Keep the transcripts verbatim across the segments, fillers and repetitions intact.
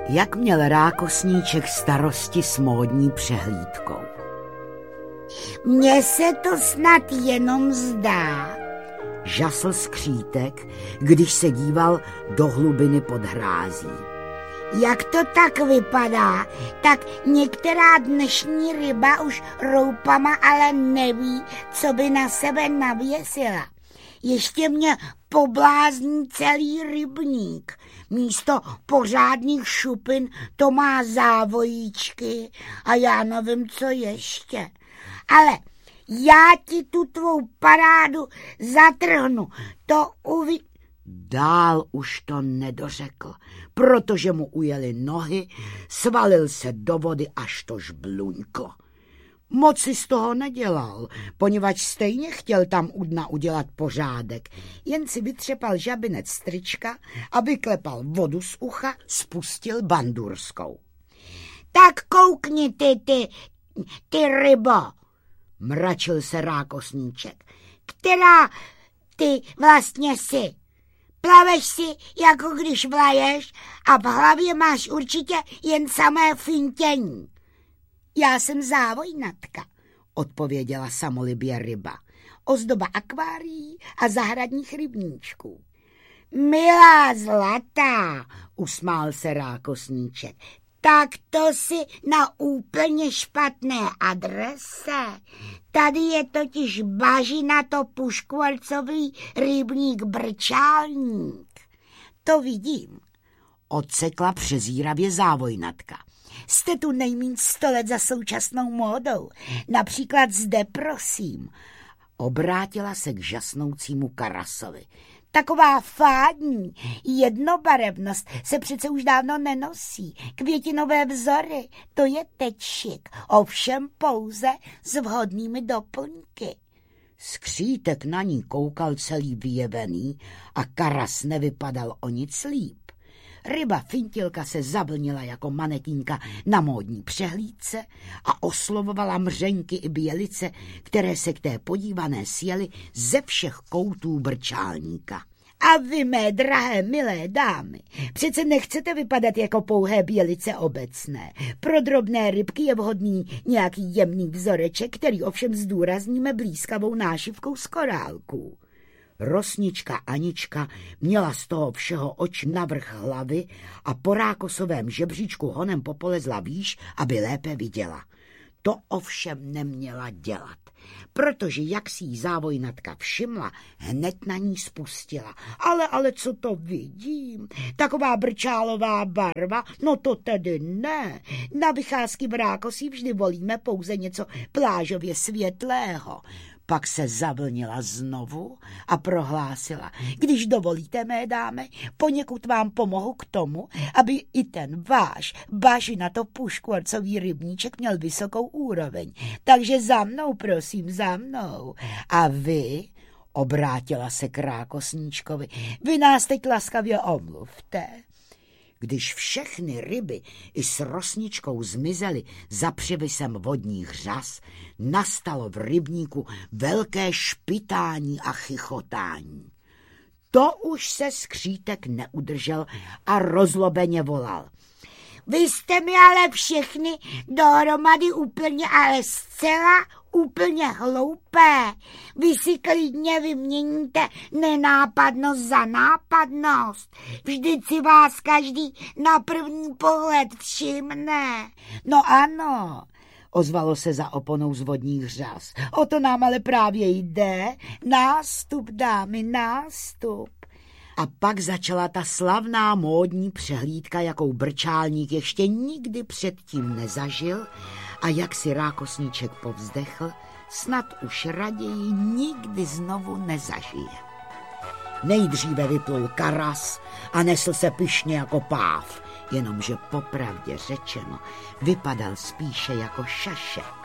Jak měl Rákosníček starosti s módní přehlídkou. Mně se to snad jenom zdá, žasl Skřítek, když se díval do hlubiny pod hrází. Jak to tak vypadá, tak některá dnešní ryba už roupama ale neví, co by na sebe navěsila. Ještě mě poblázní celý rybník. Místo pořádných šupin to má závojíčky a já nevím, co ještě. Ale já ti tu tvou parádu zatrhnu, to uvi... Dál už to nedořekl, protože mu ujeli nohy, svalil se do vody, až to žbluňklo. Moc si z toho nedělal, poněvadž stejně chtěl tam u dna udělat pořádek, jen si vytřepal žabinec z trička a vyklepal vodu z ucha, spustil bandurskou. Tak koukni ty, ty, ty rybo, mračil se Rákosníček. Která ty vlastně jsi? Plaveš si, jako když vlaješ a v hlavě máš určitě jen samé fintění. Já jsem závojnatka, odpověděla samolibě ryba. Ozdoba akvárií a zahradních rybníčků. Milá zlatá, usmál se Rákosníček. Tak to si na úplně špatné adrese. Tady je totiž bažinato puškvorcový rybník Brčálník. To vidím, odsekla přezíravě závojnatka. Jste tu nejmíň sto let za současnou módou. Například zde, prosím. Obrátila se k žasnoucímu Karasovi. Taková fádní jednobarevnost se přece už dávno nenosí. Květinové vzory, to je teď šik, ovšem pouze s vhodnými doplňky. Skřítek na ní koukal celý vyjevený a Karas nevypadal o nic líp. Ryba Fintilka se zavlnila jako manekínka na módní přehlídce a oslovovala mřenky i bělice, které se k té podívané sjely ze všech koutů Brčálníka. A vy, mé drahé, milé dámy, přece nechcete vypadat jako pouhé bělice obecné. Pro drobné rybky je vhodný nějaký jemný vzoreček, který ovšem zdůrazníme blízkavou nášivkou z korálků. Rosnička Anička měla z toho všeho oč navrch hlavy a po Rákosovém žebříčku honem popolezla výš, aby lépe viděla. To ovšem neměla dělat, protože jak si jí závojnatka všimla, hned na ní spustila. Ale, ale co to vidím? Taková brčálová barva? No to tedy ne. Na vycházky v Rákosí vždy volíme pouze něco plážově světlého. Pak se zavlnila znovu a prohlásila: když dovolíte, mé dámy, poněkud vám pomohu k tomu, aby i ten váš bažinato puškvorcový rybníček měl vysokou úroveň. Takže za mnou, prosím, za mnou. A vy, obrátila se k Rákosníčkovi, vy nás teď laskavě omluvte. Když všechny ryby i s Rosničkou zmizely za převisem vodních řas, nastalo v rybníku velké špitání a chichotání. To už se Skřítek neudržel a rozlobeně volal: vy jste mi ale všechny dohromady úplně, ale zcela úplně hloupé. Vy si klidně vyměníte nenápadnost za nápadnost. Vždyť si vás každý na první pohled všimne. No ano, ozvalo se za oponou z vodních řas. O to nám ale právě jde. Nástup, dámy, nástup. A pak začala ta slavná módní přehlídka, jakou Brčálník ještě nikdy předtím nezažil, a jak si Rákosníček povzdechl, snad už raději nikdy znovu nezažije. Nejdříve vyplul Karas a nesl se pyšně jako páv, jenomže popravdě řečeno vypadal spíše jako šašek.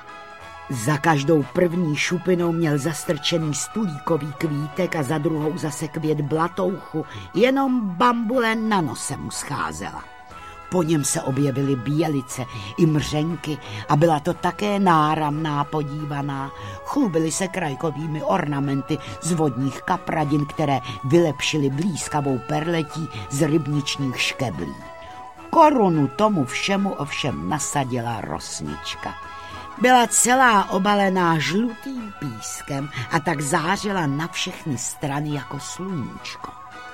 Za každou první šupinou měl zastrčený stulíkový kvítek a za druhou zase květ blatouchu, jenom bambule na nose mu scházela. Po něm se objevily bělice i mřenky a byla to také náramná podívaná. Chlubily se krajkovými ornamenty z vodních kapradin, které vylepšily blízkavou perletí z rybničních škeblí. Korunu tomu všemu ovšem nasadila rosnička. Byla celá obalená žlutým pískem a tak zářila na všechny strany jako sluníčko.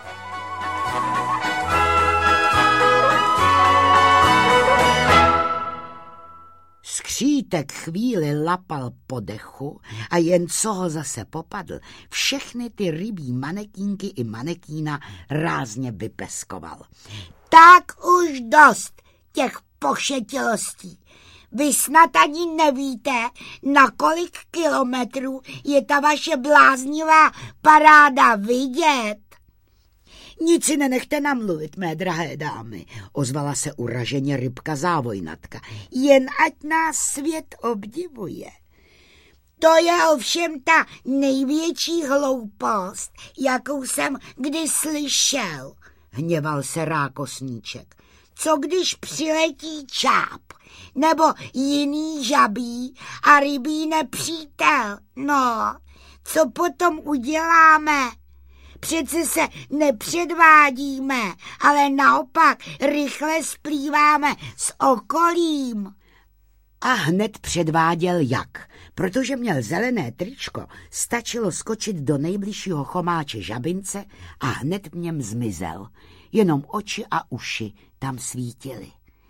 Skřítek chvíli lapal po dechu a jen co ho zase popadl, všechny ty rybí manekínky i manekína rázně vypeskoval. Tak už dost těch pošetilostí. Vy snad ani nevíte, na kolik kilometrů je ta vaše bláznivá paráda vidět. Nic si nenechte namluvit, mé drahé dámy, ozvala se uraženě rybka závojnatka. Jen ať nás svět obdivuje. To je ovšem ta největší hloupost, jakou jsem kdy slyšel, hněval se rákosníček. Co když přiletí čáp nebo jiný žabí a rybí nepřítel? No, co potom uděláme? Přece se nepředvádíme, ale naopak rychle splýváme s okolím. A hned předváděl jak, protože měl zelené tričko, stačilo skočit do nejbližšího chomáče žabince a hned v něm zmizel. Jenom oči a uši tam svítily.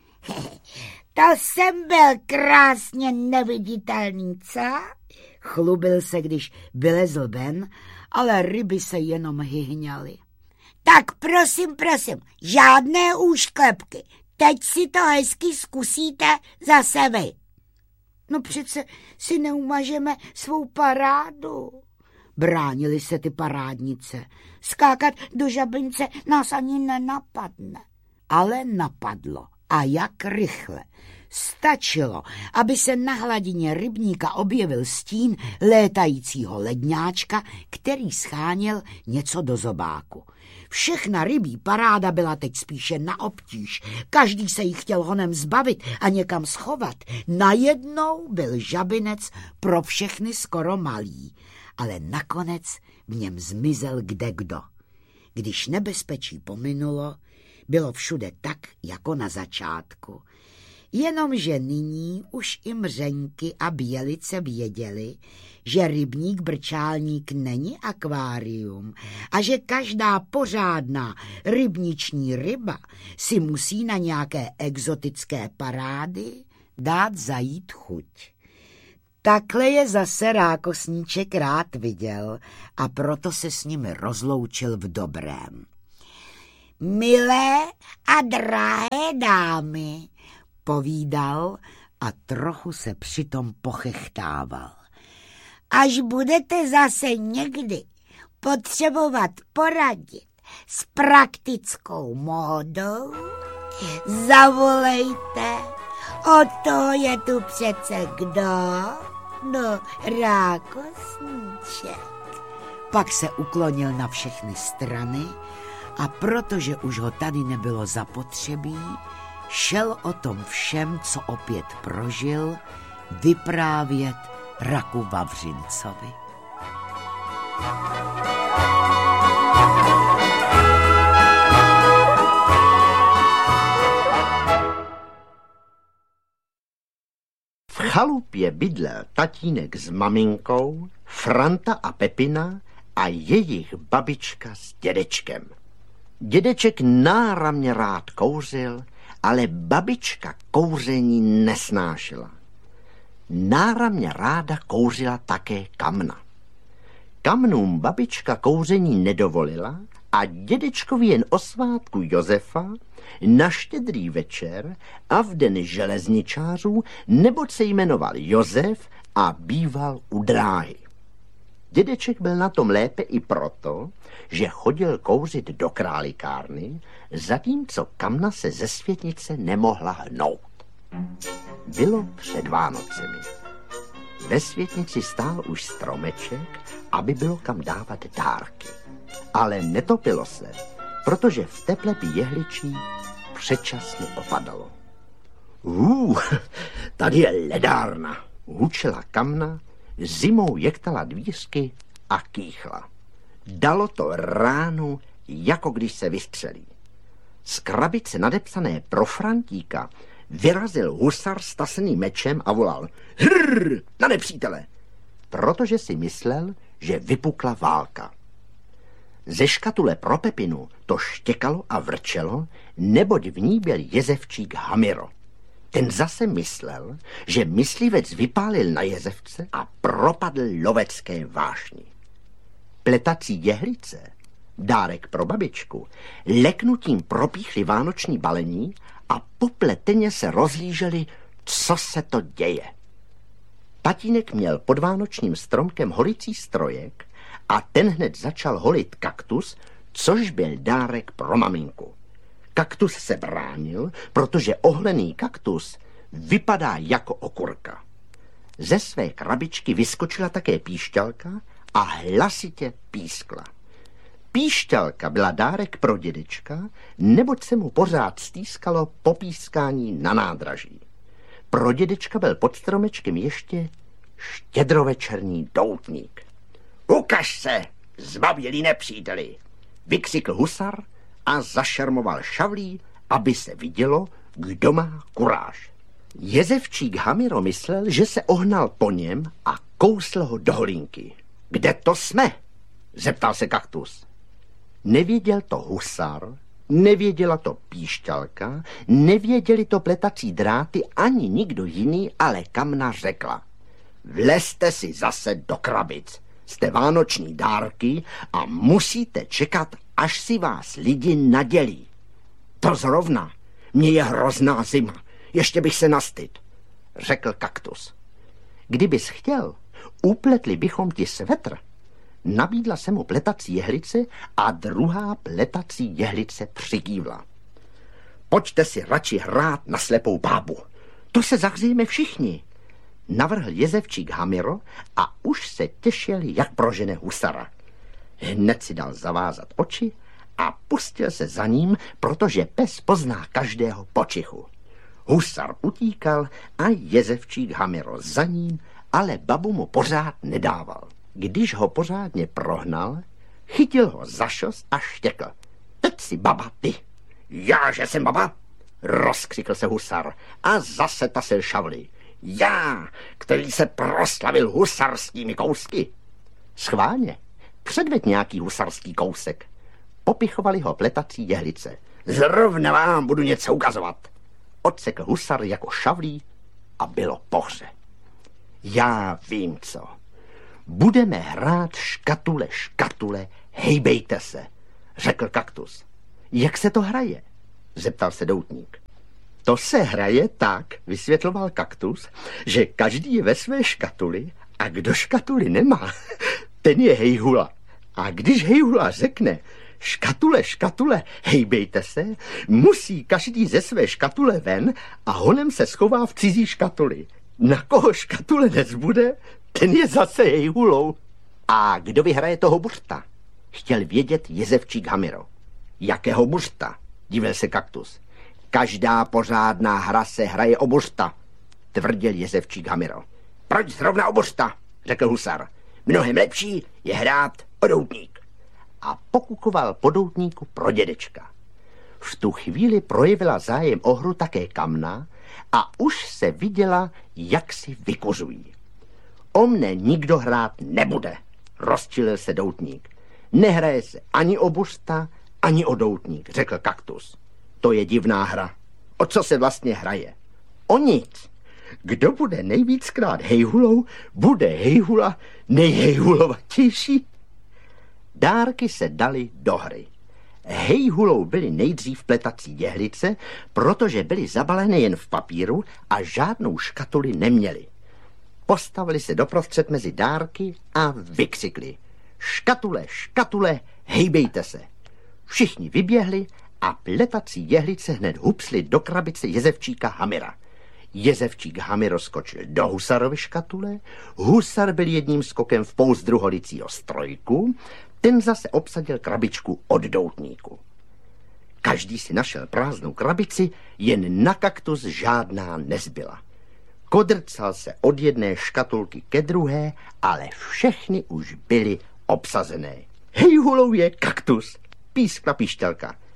To jsem byl krásně neviditelný, co? Chlubil se, když vylezl ven, ale ryby se jenom hyhňaly. Tak prosím, prosím, žádné úšklepky. Teď si to hezky zkusíte zase vy. No přece si neumažeme svou parádu. Bránily se ty parádnice. Skákat do žabince nás ani nenapadne. Ale napadlo. A jak rychle. Stačilo, aby se na hladině rybníka objevil stín létajícího ledňáčka, který scháněl něco do zobáku. Všechna rybí paráda byla teď spíše na obtíž. Každý se jí chtěl honem zbavit a někam schovat. Najednou byl žabinec pro všechny skoro malý, ale nakonec v něm zmizel kdekdo. Když nebezpečí pominulo, bylo všude tak, jako na začátku. Jenomže nyní už i mřenky a bělice věděli, že rybník Brčálník není akvárium a že každá pořádná rybniční ryba si musí na nějaké exotické parády dát zajít chuť. Takhle je zase rákosníček rád viděl a proto se s nimi rozloučil v dobrém. Milé a drahé dámy, povídal a trochu se přitom pochechtával. Až budete zase někdy potřebovat poradit s praktickou módou, zavolejte, o to je tu přece kdo? No, rákosníček. Pak se uklonil na všechny strany a protože už ho tady nebylo zapotřebí, šel o tom všem, co opět prožil, vyprávět Raku Vavřincovi. V chalupě bydlel tatínek s maminkou, Franta a Pepina a jejich babička s dědečkem. Dědeček náramně rád kouřil, ale babička kouření nesnášela. Náramně ráda kouřila také Kamna. Kamnům babička kouření nedovolila a dědečkovi jen o svátku Josefa, na štědrý večer a v den železničářů, neboť se jmenoval Josef a býval u dráhy. Dědeček byl na tom lépe i proto, že chodil kouřit do králikárny, zatímco Kamna se ze světnice nemohla hnout. Bylo před Vánocemi. Ve světnici stál už stromeček, aby bylo kam dávat dárky. Ale netopilo se, protože v teplepi jehličí předčasně opadalo. Uh, tady je ledárna, hučela Kamna, zimou jektala dvířky a kýchla. Dalo to ránu, jako když se vystřelí. Z krabice nadepsané pro Frantíka vyrazil husar s taseným mečem a volal hrrr na nepřítele, protože si myslel, že vypukla válka. Ze škatule pro Pepinu to štěkalo a vrčelo, neboť v ní byl jezevčík Hamiro. Ten zase myslel, že myslivec vypálil na jezevce a propadl lovecké vášni. Pletací jehlice, dárek pro babičku, leknutím propíchli vánoční balení a popleteně se rozhlíželi, co se to děje. Tatínek měl pod vánočním stromkem holicí strojek a ten hned začal holit kaktus, což byl dárek pro maminku. Kaktus se bránil, protože ohlený kaktus vypadá jako okurka. Ze své krabičky vyskočila také píšťalka a hlasitě pískla. Píšťalka byla dárek pro dědečka, neboť se mu pořád stýskalo po pískání na nádraží. Pro dědečka byl pod stromečkem ještě štědrovečerní doutník. Ukaž se, zbabělý nepříteli, vykřikl husar a zašarmoval šavlí, aby se vidělo, kdo má kuráž. Jezevčík Hamiro myslel, že se ohnal po něm a kousl ho do holínky. Kde to jsme? Zeptal se kaktus. Nevěděl to husar, nevěděla to píšťalka, nevěděli to pletací dráty ani nikdo jiný, ale kamna řekla. Vlezte si zase do krabic, jste vánoční dárky a musíte čekat, až si vás lidi nadělí. To zrovna, mně je hrozná zima, ještě bych se nastyd, řekl kaktus. Kdybys chtěl, upletli bychom ti svetr. Nabídla se mu pletací jehlice a druhá pletací jehlice přikývla. Pojďte si radši hrát na slepou bábu, to se zahřejeme všichni, navrhl jezevčík Hamiro a už se těšil, jak prožene husara. Hned si dal zavázat oči a pustil se za ním, protože pes pozná každého počichu. Husar utíkal a jezevčík Hamiro za ním, ale babu mu pořád nedával. Když ho pořádně prohnal, chytil ho za šos a štěkl. Teď si baba ty. Já, že jsem baba? Rozkřikl se husar a zase tasil šavli. Já, který se proslavil husarskými kousky. Schválně, předveď nějaký husarský kousek. Popichovali ho pletací jehlice. Zrovna vám budu něco ukazovat. Odsekl husar jako šavlí a bylo po hře. Já vím co. Budeme hrát škatule, škatule, hejbejte se, řekl kaktus. Jak se to hraje? Zeptal se doutník. To se hraje tak, vysvětloval kaktus, že každý je ve své škatuli a kdo škatuli nemá, ten je hejhula. A když hejhula řekne škatule, škatule, hejbejte se, musí každý ze své škatule ven a honem se schová v cizí škatuli. Na koho škatule nezbude, ten je zase hejhulou. A kdo vyhraje toho buřta? Chtěl vědět jezevčík Hamiro. Jakého buřta? Divil se kaktus. Každá pořádná hra se hraje o buřta, tvrdil jezevčík Hamiro. Proč zrovna o buřta? Řekl husar. Mnohem lepší je hrát o doutník. A pokukoval po doutníku pro dědečka. V tu chvíli projevila zájem o hru také kamna a už se viděla, jak si vykuřují. O mne nikdo hrát nebude, rozčilil se doutník. Nehraje se ani o buřta, ani o doutník, řekl kaktus. To je divná hra. O co se vlastně hraje? O nic. Kdo bude nejvíckrát hejhulou, bude hejhula nejhejhulovatější. Dárky se dali do hry. Hejhulou byly nejdřív pletací jehlice, protože byly zabalené jen v papíru a žádnou škatuli neměli. Postavili se doprostřed mezi dárky a vykřikli. Škatule, škatule, hejbejte se. Všichni vyběhli a pletací jehlice hned hupsli do krabice jezevčíka Hamira. Jezevčík Hamiro skočil do husarovy škatule, husar byl jedním skokem v pouzdru holicího strojku, ten zase obsadil krabičku od doutníku. Každý si našel prázdnou krabici, jen na kaktus žádná nezbyla. Kodrcal se od jedné škatulky ke druhé, ale všechny už byly obsazené. Hejhulou je kaktus, pískla píšťalka.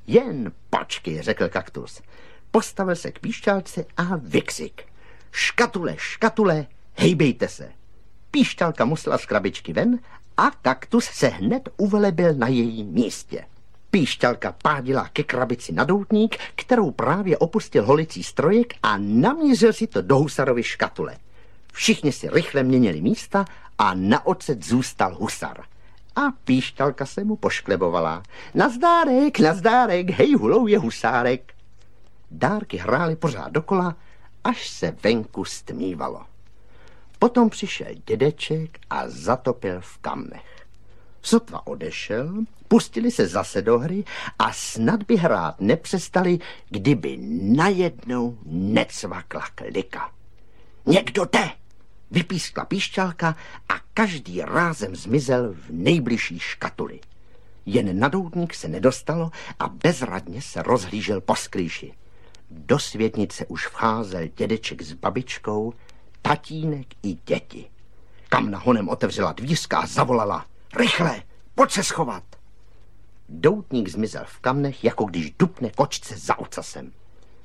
Jen počkej, řekl kaktus. Postavil se k píšťalce a vyksik. Škatule, škatule, hejbejte se. Píšťalka musela z krabičky ven a kaktus se hned uvelebil na jejím místě. Píšťalka pádila ke krabici na doutník, kterou právě opustil holicí strojek a namířil si to do husarovy škatule. Všichni si rychle měnili místa a na ocet zůstal husar. A píšťalka se mu pošklebovala. Nazdárek, nazdárek, hej hulou je husárek. Dárky hrály pořád dokola, až se venku stmívalo. Potom přišel dědeček a zatopil v kamnech. Sotva odešel, pustili se zase do hry a snad by hrát nepřestali, kdyby najednou necvakla klika. Někdo jde, vypískla píšťalka a každý rázem zmizel v nejbližší škatuli. Jen na doutník se nedostalo a bezradně se rozhlížel po skrýši. Do světnice už vcházel dědeček s babičkou, tatínek i děti. Kamna honem otevřela dvířka a zavolala. Rychle, pojď se schovat. Doutník zmizel v kamnech, jako když dupne kočce za ocasem.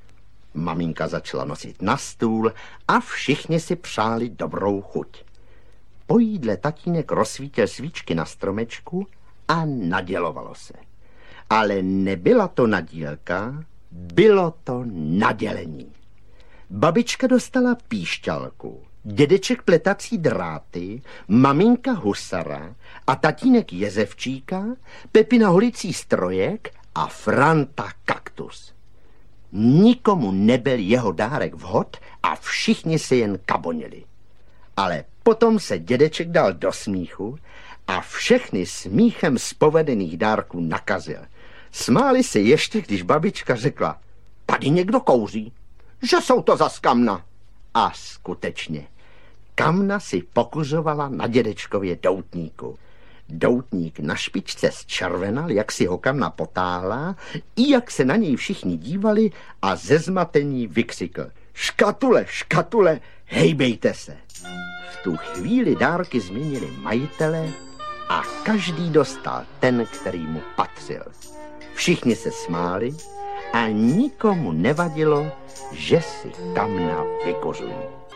Maminka začala nosit na stůl a všichni si přáli dobrou chuť. Po jídle tatínek rozsvítil svíčky na stromečku a nadělovalo se. Ale nebyla to nadílka, bylo to nadělení. Babička dostala píšťalku, dědeček pletací dráty, maminka husara a tatínek jezevčíka, Pepina holicí strojek a Franta kaktus. Nikomu nebyl jeho dárek vhod a všichni se jen kabonili. Ale potom se dědeček dal do smíchu a všechny smíchem z povedených dárků nakazil. Smáli se ještě, když babička řekla, tady někdo kouří, že jsou to zas kamna. A skutečně, kamna si pokuřovala na dědečkově doutníku. Doutník na špičce zčervenal, jak si ho kamna potáhla, i jak se na něj všichni dívali a ze zmatení vykřikl. Škatule, škatule, hejbejte se. V tu chvíli dárky změnili majitele a každý dostal ten, který mu patřil. Všichni se smáli a nikomu nevadilo, že si kamna vykořují.